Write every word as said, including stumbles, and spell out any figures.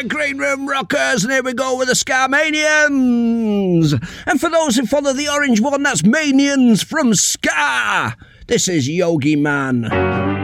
Yeah, Green Room Rockers, and here we go with the Ska-Manians. And for those who follow the orange one, that's Manians from Ska. This is Yogi Man.